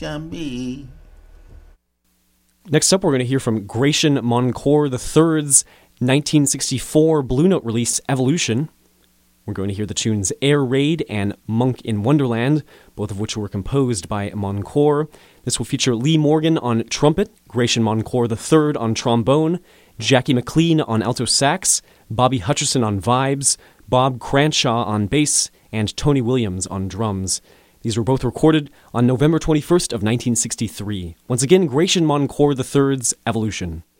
can be. Next up, we're going to hear from Gratian Moncour III's 1964 Blue Note release, Evolution. We're going to hear the tunes Air Raid and Monk in Wonderland, both of which were composed by Moncour. This will feature Lee Morgan on trumpet, Gratian Moncour III on trombone, Jackie McLean on alto sax, Bobby Hutcherson on vibes, Bob Cranshaw on bass, and Tony Williams on drums. These were both recorded on November 21st of 1963. Once again, Gratian Moncour III's Evolution.